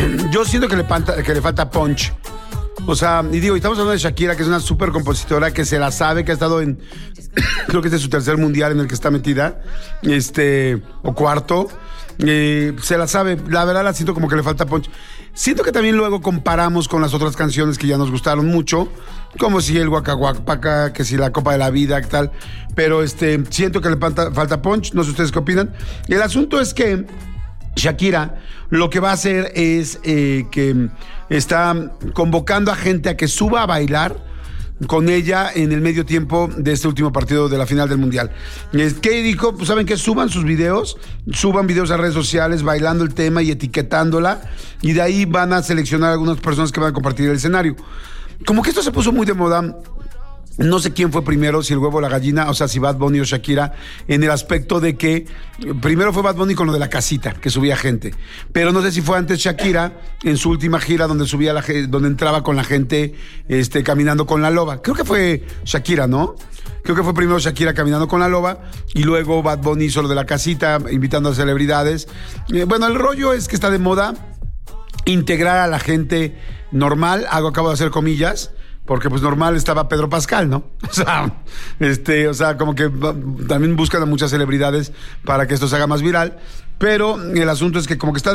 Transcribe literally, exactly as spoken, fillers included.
yo siento que le, falta, que le falta punch. O sea, y digo, estamos hablando de Shakira, que es una súper compositora, que se la sabe, que ha estado en, creo que este es su tercer mundial en el que está metida, este, o cuarto, eh, se la sabe, la verdad la siento como que le falta punch. Siento que también luego comparamos con las otras canciones que ya nos gustaron mucho, como si el Waka Waka, que si la Copa de la Vida, que tal, pero este, siento que le falta, falta punch, no sé ustedes qué opinan. El asunto es que Shakira lo que va a hacer es eh, que está convocando a gente a que suba a bailar con ella en el medio tiempo de este último partido de la final del Mundial. ¿Qué dijo? Pues saben que suban sus videos, suban videos a redes sociales bailando el tema y etiquetándola, y de ahí van a seleccionar algunas personas que van a compartir el escenario. Como que esto se puso muy de moda. No sé quién fue primero, si el huevo o la gallina, o sea, si Bad Bunny o Shakira, en el aspecto de que primero fue Bad Bunny con lo de la casita, que subía gente, pero no sé si fue antes Shakira en su última gira donde subía la, donde entraba con la gente este, caminando con la loba. Creo que fue Shakira, ¿no? Creo que fue primero Shakira caminando con la loba y luego Bad Bunny hizo lo de la casita, invitando a celebridades. Eh, bueno, el rollo es que está de moda integrar a la gente normal, hago, acabo de hacer comillas, porque pues normal estaba Pedro Pascal, ¿no? O sea, este, o sea, como que también buscan a muchas celebridades para que esto se haga más viral, pero el asunto es que como que está